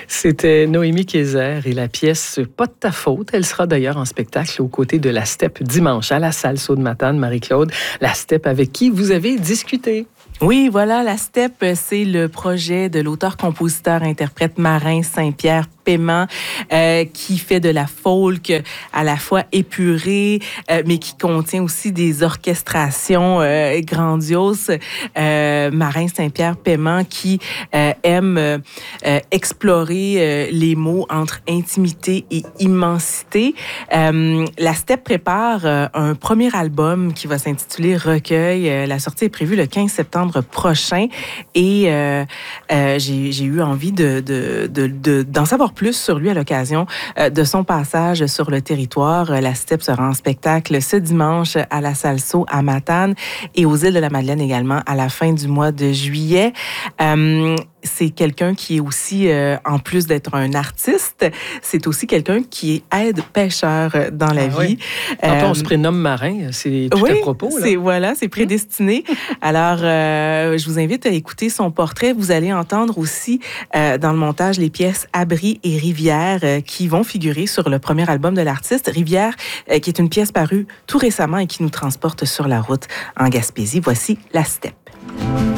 C'était Noémie Kayser et la pièce Pas de ta faute. Elle sera d'ailleurs en spectacle aux côtés de La Steppe dimanche à la salle Saut-de-Matane. Marie-Claude, La Steppe avec qui vous avez discuté. Oui, voilà, La Steppe, c'est le projet de l'auteur-compositeur-interprète Marin Saint-Pierre Paiement qui fait de la folk à la fois épurée, mais qui contient aussi des orchestrations grandioses. Marin Saint-Pierre Paiement qui aime explorer les mots entre intimité et immensité. La Steppe prépare un premier album qui va s'intituler Recueil. La sortie est prévue le 15 septembre prochain et j'ai eu envie d'en savoir plus sur lui à l'occasion de son passage sur le territoire. La Steppe sera en spectacle ce dimanche à la salle Saut à Matane et aux îles de la Madeleine également à la fin du mois de juillet. C'est quelqu'un qui est aussi, en plus d'être un artiste, c'est aussi quelqu'un qui est aide-pêcheur dans la vie. Oui. Quand on se prénomme marin, c'est tout à propos. Là. C'est prédestiné. Alors, je vous invite à écouter son portrait. Vous allez entendre aussi dans le montage les pièces Abri et Rivière qui vont figurer sur le premier album de l'artiste. Rivière, qui est une pièce parue tout récemment et qui nous transporte sur la route en Gaspésie. Voici La Steppe.